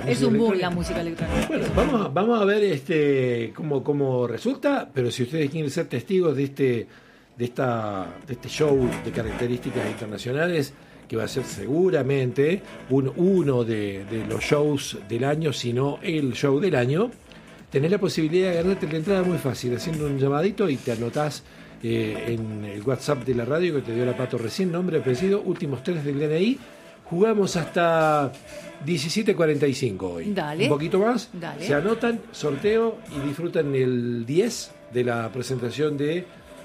Es un boom la música electrónica. Bueno, vamos a ver cómo resulta, pero si ustedes quieren ser testigos de este show de características internacionales, que va a ser seguramente uno de los shows del año, si no el show del año, tenés la posibilidad de ganarte la entrada muy fácil, haciendo un llamadito y te anotás en el WhatsApp de la radio que te dio la Pato recién, nombre, apellido, últimos 3 del DNI. Jugamos hasta 17:45 hoy. Dale. Un poquito más. Dale. Se anotan, sorteo y disfrutan el 10 de la presentación de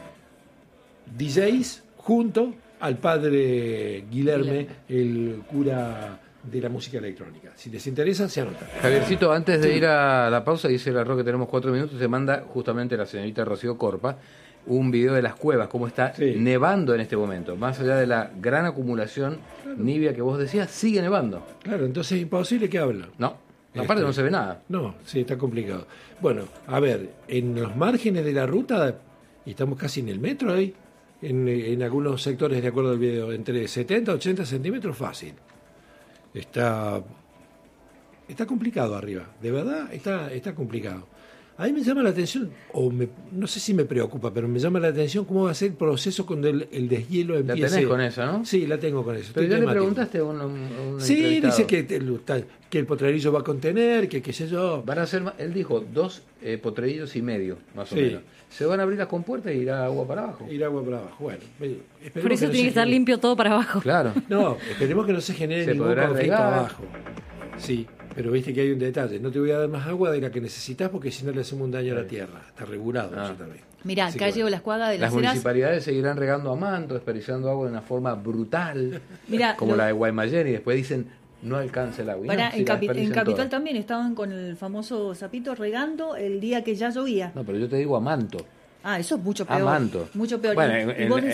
DJs junto al padre Guilherme, el cura de la música electrónica. Si les interesa, se anotan. Javiercito, antes de ir a la pausa, dice el arroz que tenemos 4 minutos, se manda justamente la señorita Rocío Corpa un video de las cuevas, cómo está nevando en este momento. Más allá de la gran acumulación nibia que vos decías, sigue nevando. Claro, entonces es imposible que hablen. No, aparte no se ve nada. No, sí, está complicado. Bueno, a ver, en los márgenes de la ruta, y estamos casi en el metro ahí, en algunos sectores, de acuerdo al video, entre 70 y 80 centímetros, fácil. Está complicado arriba, de verdad está complicado. A mí me llama la atención, no sé si me preocupa, pero me llama la atención cómo va a ser el proceso cuando el deshielo empiece. ¿La tenés con eso, no? Sí, la tengo con eso. Pero ya le preguntaste a un sí, dice que el potrerillo va a contener, que qué sé yo. Van a ser, él dijo, 2 potrerillos y medio, más o menos. Se van a abrir las compuertas y irá agua para abajo. Irá agua para abajo, bueno. Por eso tiene que estar limpio todo para abajo. Claro. No, esperemos que no se genere ningún conflicto abajo. Sí. Pero viste que hay un detalle, no te voy a dar más agua de la que necesitas porque si no le hacemos un daño a la tierra. Está regulado eso también. Mirá, calle Olascuaga de las Heras. municipalidades seguirán regando a manto, desperdiciando agua de una forma brutal, Mirá, como la de Guaymallén, y después dicen no alcanza el agua. En Capital también estaban con el famoso sapito regando el día que ya llovía. No, pero yo te digo a manto. Ah, eso es mucho peor. A manto. Mucho peor. Bueno,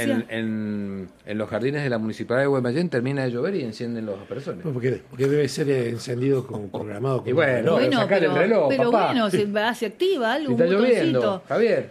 en los jardines de la Municipalidad de Guaymallén termina de llover y encienden los aspersores. No, porque debe ser encendido programado. Y bueno, sacar el reloj, pero papá. bueno, se activa algo, está un botoncito. Lloviendo, Javier.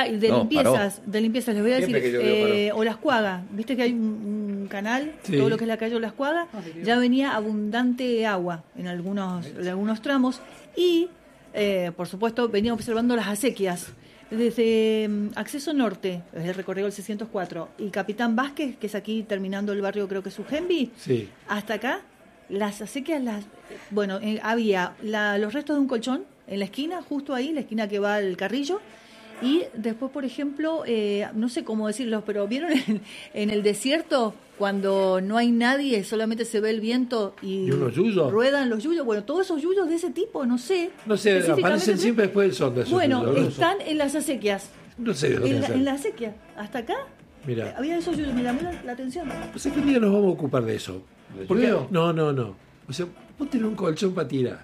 De limpiezas, les voy a decir, Olascuaga, viste que hay un canal, todo lo que es la calle Olascuaga, ya venía abundante agua en algunos tramos y, por supuesto, venía observando las acequias. Desde Acceso Norte, es el recorrido del 604, y Capitán Vázquez, que es aquí terminando el barrio, creo que es Ujembi, hasta acá, las acequias, había los restos de un colchón en la esquina, justo ahí, la esquina que va al Carrillo, y después, por ejemplo, no sé cómo decirlo, pero ¿vieron en el desierto cuando no hay nadie, solamente se ve el viento y unos yuyos? Ruedan los yuyos? Bueno, todos esos yuyos de ese tipo, no sé. No sé, aparecen siempre después del sol. Bueno, están en las acequias. No sé de dónde en la acequia, hasta acá. Mira. Había esos yuyos, me llamó la atención. No sé qué día nos vamos a ocupar de eso. Porque, no. O sea, vos tenés un colchón para tirar.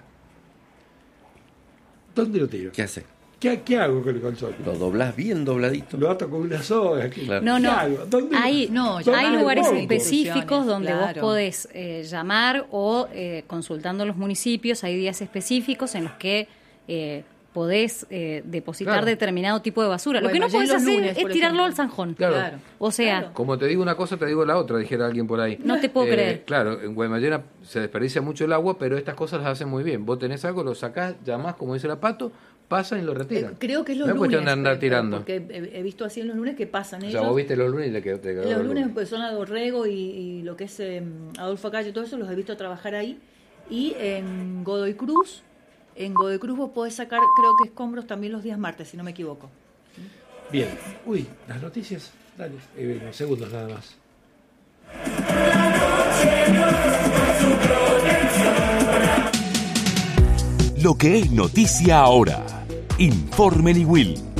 ¿Dónde lo tiro? ¿Qué hace? ¿Qué hago con el colchón? Lo doblás bien dobladito. Lo ato con una soga. Claro. No. Hay lugares específicos donde vos podés llamar o consultando los municipios, hay días específicos en los que podés depositar determinado tipo de basura. Lo que no podés hacer es tirarlo al zanjón. Claro. O sea, como te digo una cosa, te digo la otra, dijera alguien por ahí. No te puedo creer. Claro, en Guaymallén se desperdicia mucho el agua, pero estas cosas las hacen muy bien. Vos tenés algo, lo sacás, llamás, como dice la Pato, pasan y lo retiran. Creo que es los lunes. No es cuestión de andar tirando. Porque he visto así en los lunes que pasan ellos. O sea, vos viste los lunes y le quedó los lunes, pues son Adorrego y lo que es Adolfo Calle, todo eso los he visto trabajar ahí. Y en Godoy Cruz vos podés sacar, creo que escombros también los días martes, si no me equivoco. Bien. Uy, las noticias. Dale, unos segundos nada más. Lo que es noticia ahora. Informe Will.